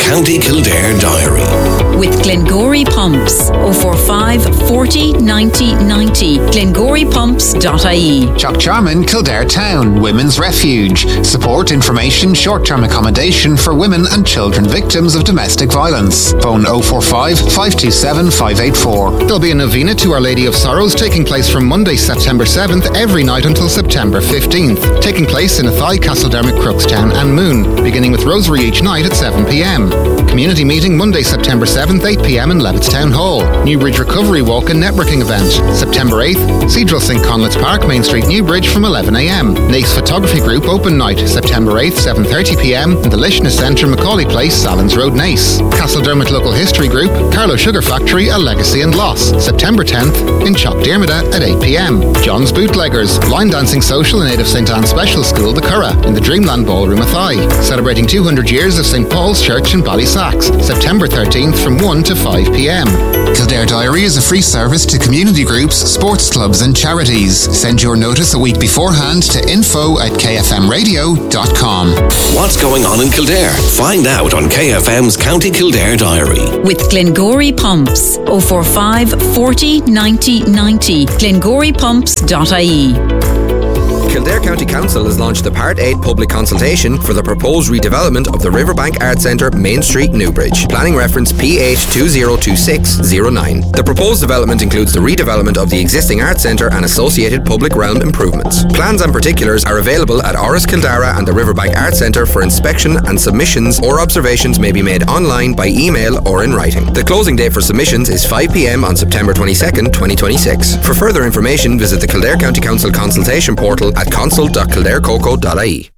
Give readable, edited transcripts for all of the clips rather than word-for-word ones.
County Kildare Diary. With Glengory Pumps. 045 40 90 90. GlengoryPumps.ie. Chuck Jarman, Kildare Town, Women's Refuge. Support, information, short-term accommodation for women and children victims of domestic violence. Phone 045 527 584. There'll be a novena to Our Lady of Sorrows taking place from Monday, September 7th, every night until September 15th. Taking place in Athy, Castledermot, Crookstown and Moon, beginning with Rosary each night at 7pm. Community meeting Monday, September 7th, 8pm in Levittstown Hall. Newbridge Recovery Walk and Networking event. September 8th, Cathedral St. Conleth's Park, Main Street, Newbridge from 11am. Nace Photography Group Open Night, September 8th, 7:30pm in the Lishness Centre, Macaulay Place, Salins Road, Nace. Castledermot Local History Group, Carlow Sugar Factory, A Legacy and Loss, September 10th in Chalkdearmada at 8pm. John's Bootleggers, Line Dancing Social in aid of St. Anne's Special School, The Curragh, in the Dreamland Ballroom Athy. Celebrating 200 years of St. Paul's Church in Ballysacks, September 13th from 1 to 5pm. Kildare Diary is a free service to community groups, sports clubs and charities. Send your notice a week beforehand to info@kfmradio.com. What's going on in Kildare? Find out on KFM's County Kildare Diary. With Glengory Pumps. 045 40 90 90. GlengoryPumps.ie. Kildare County Council has launched the Part 8 public consultation for the proposed redevelopment of the Riverbank Arts Centre, Main Street, Newbridge. Planning reference P8202609. The proposed development includes the redevelopment of the existing Arts Centre and associated public realm improvements. Plans and particulars are available at Áras Kildare and the Riverbank Arts Centre for inspection, and submissions or observations may be made online, by email or in writing. The closing date for submissions is 5pm on September 22nd, 2026. For further information, visit the Kildare County Council consultation portal at consult.kildarecoco.ie.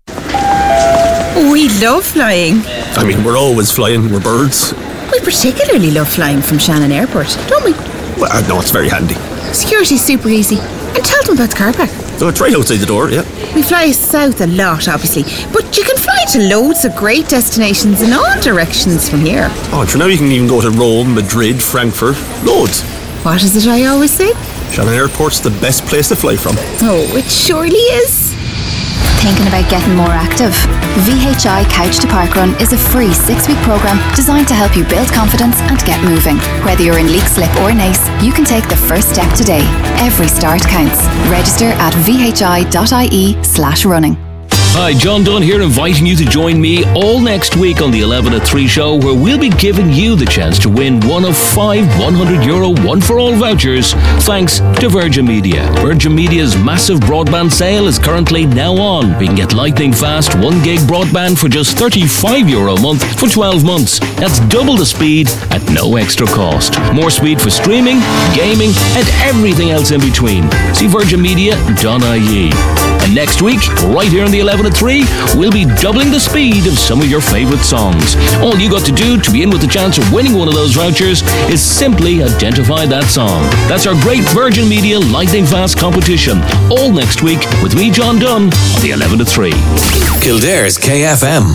We love flying. I mean, we're always flying, we're birds. We particularly love flying from Shannon Airport, don't we? Well, no, it's very handy. Security's super easy. And tell them about the car park. So it's right outside the door, yeah. We fly south a lot, obviously, but you can fly to loads of great destinations in all directions from here. Oh, and for now you can even go to Rome, Madrid, Frankfurt, loads. What is it I always say? Shannon Airport's the best place to fly from. Oh, it surely is. Thinking about getting more active? VHI Couch to Park Run is a free 6-week programme designed to help you build confidence and get moving. Whether you're in Leixlip or Nace, you can take the first step today. Every start counts. Register at vhi.ie/running. Hi, John Dunn here, inviting you to join me all next week on the 11 at 3 show, where we'll be giving you the chance to win one of 5 €100 one-for-all vouchers, thanks to Virgin Media. Virgin Media's massive broadband sale is currently now on. We can get lightning fast 1 gig broadband for just €35 a month for 12 months. That's double the speed at no extra cost. More speed for streaming, gaming, and everything else in between. See virginmedia.ie. And next week, right here on the 11 at 3, we'll be doubling the speed of some of your favourite songs. All you got to do to be in with the chance of winning one of those vouchers is simply identify that song. That's our great Virgin Media lightning fast competition. All next week with me, John Dunn, on the 11 at 3. Kildare's KFM.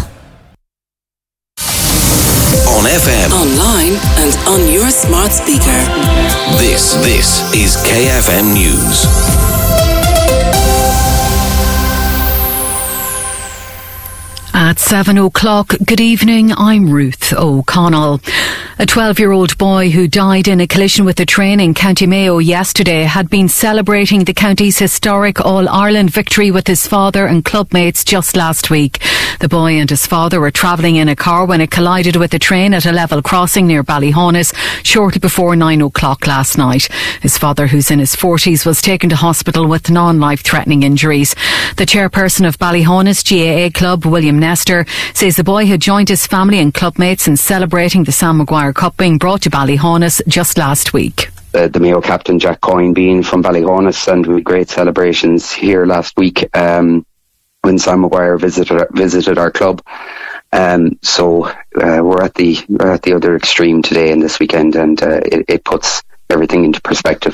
On FM. Online and on your smart speaker. This is KFM News. At 7 o'clock, good evening, I'm Ruth O'Connell. A 12-year-old boy who died in a collision with a train in County Mayo yesterday had been celebrating the county's historic All-Ireland victory with his father and club mates just last week. The boy and his father were travelling in a car when it collided with a train at a level crossing near Ballyhonus shortly before 9 o'clock last night. His father, who's in his 40s, was taken to hospital with non-life-threatening injuries. The chairperson of Ballyhonus GAA Club, William Nestor, says the boy had joined his family and club mates in celebrating the Sam Maguire Cup being brought to Ballyhonus just last week. The Mayo captain Jack Coyne being from Ballyhonus, and we had great celebrations here last week when Sam Maguire visited our club. So we're at the other extreme today and this weekend, and it puts everything into perspective.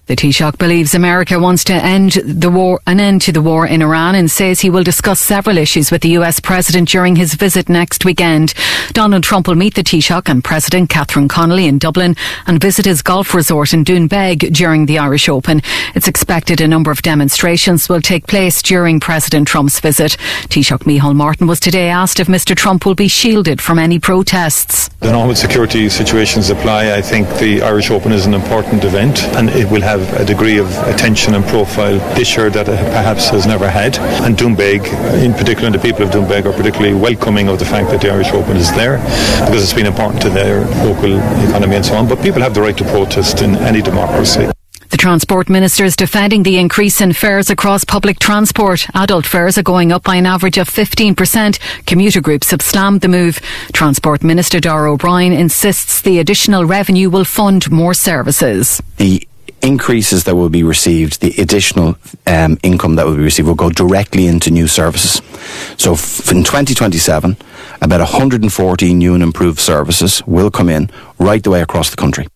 The Taoiseach believes America wants to end to the war in Iran and says he will discuss several issues with the US President during his visit next weekend. Donald Trump will meet the Taoiseach and President Catherine Connolly in Dublin and visit his golf resort in Doonbeg during the Irish Open. It's expected a number of demonstrations will take place during President Trump's visit. Taoiseach Micheál Martin was today asked if Mr Trump will be shielded from any protests. The normal security situations apply. I think the Irish Open is an important event and it will have a degree of attention and profile this year that it perhaps has never had. And Doonbeg, in particular, and the people of Doonbeg are particularly welcoming of the fact that the Irish Open is there because it's been important to their local economy and so on. But people have the right to protest in any democracy. The Transport Minister is defending the increase in fares across public transport. Adult fares are going up by an average of 15%. Commuter groups have slammed the move. Transport Minister Darragh O'Brien insists the additional revenue will fund more services. The increases that will be received, the additional income that will be received will go directly into new services. So in 2027, about 114 new and improved services will come in right the way across the country.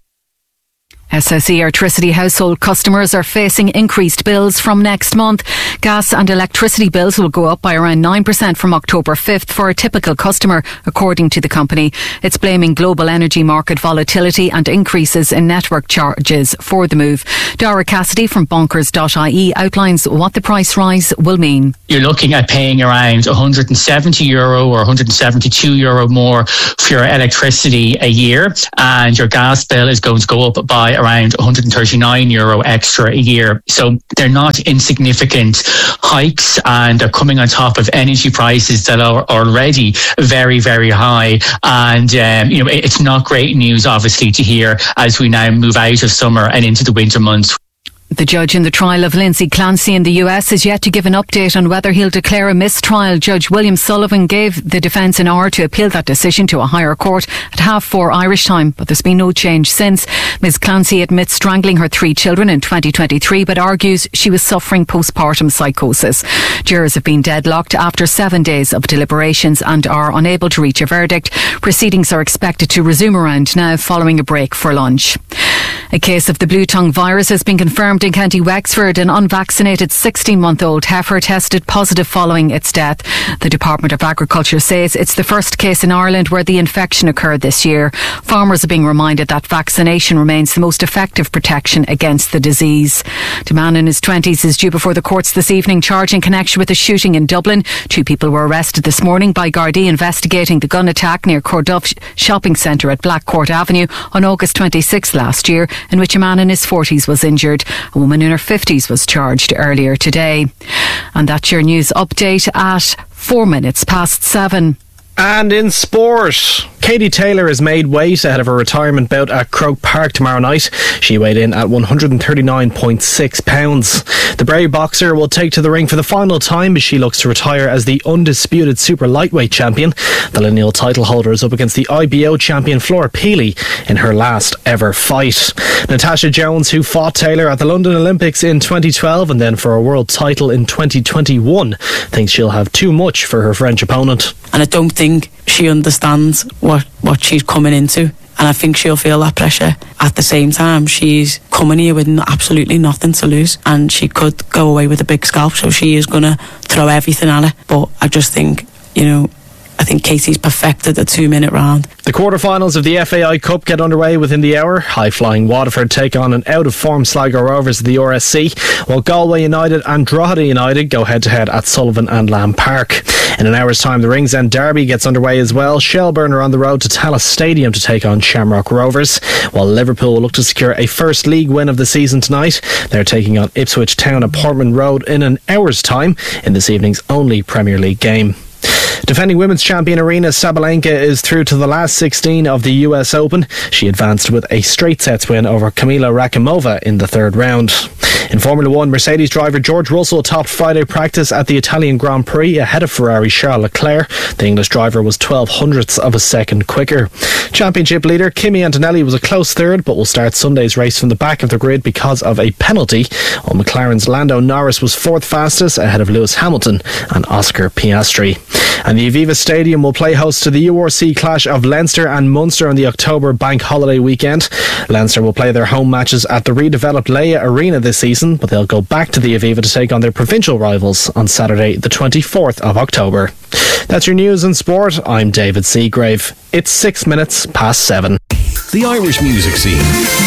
SSE Electricity household customers are facing increased bills from next month. Gas and electricity bills will go up by around 9% from October 5th for a typical customer, according to the company. It's blaming global energy market volatility and increases in network charges for the move. Dara Cassidy from bonkers.ie outlines what the price rise will mean. You're looking at paying around €170 or €172 more for your electricity a year, and your gas bill is going to go up by around €139 extra a year. So they're not insignificant hikes, and they're coming on top of energy prices that are already very, very high. And it's not great news, obviously, to hear as we now move out of summer and into the winter months. The judge in the trial of Lindsay Clancy in the US is yet to give an update on whether he'll declare a mistrial. Judge William Sullivan gave the defence an hour to appeal that decision to a higher court at 4:30 Irish time, but there's been no change since. Ms Clancy admits strangling her 3 children in 2023, but argues she was suffering postpartum psychosis. Jurors have been deadlocked after 7 days of deliberations and are unable to reach a verdict. Proceedings are expected to resume around now following a break for lunch. A case of the blue tongue virus has been confirmed in County Wexford. An unvaccinated 16-month-old heifer tested positive following its death. The Department of Agriculture says it's the first case in Ireland where the infection occurred this year. Farmers are being reminded that vaccination remains the most effective protection against the disease. A man in his 20s is due before the courts this evening, charged in connection with a shooting in Dublin. 2 people were arrested this morning by Gardaí investigating the gun attack near Corduff Shopping Centre at Blackcourt Avenue on August 26 last year, in which a man in his 40s was injured. A woman in her 50s was charged earlier today. And that's your news update at 7:04. And in sport, Katie Taylor has made weight ahead of her retirement bout at Croke Park tomorrow night. She weighed in at 139.6 pounds. The Bray boxer will take to the ring for the final time as she looks to retire as the undisputed super lightweight champion. The lineal title holder is up against the IBO champion Flora Peely in her last ever fight. Natasha Jones, who fought Taylor at the London Olympics in 2012 and then for a world title in 2021, thinks she'll have too much for her French opponent. And I don't think she understands what she's coming into, and I think she'll feel that pressure. At the same time, she's coming here with absolutely nothing to lose, and she could go away with a big scalp, so she is going to throw everything at her. But I just think, I think Katie's perfected the 2-minute round. The quarterfinals of the FAI Cup get underway within the hour. High-flying Waterford take on an out-of-form Sligo Rovers at the RSC, while Galway United and Drogheda United go head-to-head at Sullivan and Lamb Park. In an hour's time, the Ringsend Derby gets underway as well. Shelbourne are on the road to Tallaght Stadium to take on Shamrock Rovers, while Liverpool will look to secure a first league win of the season tonight. They're taking on Ipswich Town at Portman Road in an hour's time in this evening's only Premier League game. Defending women's champion Aryna Sabalenka is through to the last 16 of the US Open. She advanced with a straight sets win over Kamila Rakimova in the 3rd round. In Formula 1, Mercedes driver George Russell topped Friday practice at the Italian Grand Prix ahead of Ferrari Charles Leclerc. The English driver was 0.12 of a second quicker. Championship leader Kimi Antonelli was a close 3rd, but will start Sunday's race from the back of the grid because of a penalty, while McLaren's Lando Norris was 4th fastest ahead of Lewis Hamilton and Oscar Piastri. And And the Aviva Stadium will play host to the URC clash of Leinster and Munster on the October bank holiday weekend. Leinster will play their home matches at the redeveloped Leia Arena this season, but they'll go back to the Aviva to take on their provincial rivals on Saturday the 24th of October. That's your news and sport. I'm David Seagrave. It's 6 minutes past 7. The Irish music scene.